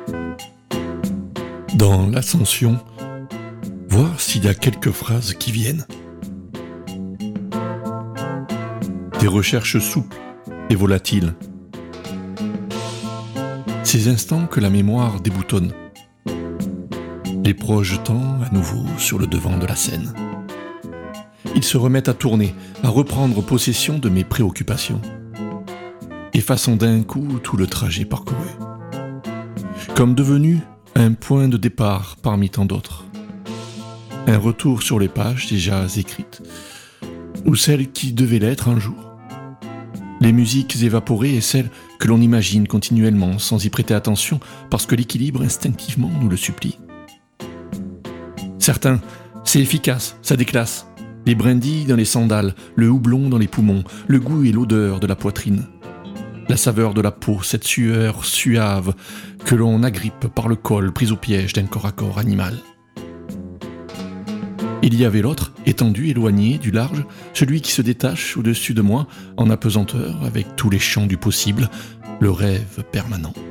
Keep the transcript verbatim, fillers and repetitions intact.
Dans l'ascension, voir s'il y a quelques phrases qui viennent. Des recherches souples et volatiles. Ces instants que la mémoire déboutonne, les projetant à nouveau sur le devant de la scène. Ils se remettent à tourner, à reprendre possession de mes préoccupations, effaçant d'un coup tout le trajet parcouru, comme devenu un point de départ parmi tant d'autres, un retour sur les pages déjà écrites, ou celles qui devaient l'être un jour, les musiques évaporées et celles que l'on imagine continuellement sans y prêter attention parce que l'équilibre instinctivement nous le supplie. Certains, c'est efficace, ça déclasse. Les brindilles dans les sandales, le houblon dans les poumons, le goût et l'odeur de la poitrine. La saveur de la peau, cette sueur suave que l'on agrippe par le col pris au piège d'un corps à corps animal. Il y avait l'autre, étendu, éloigné, du large, celui qui se détache au-dessus de moi en apesanteur avec tous les champs du possible, le rêve permanent.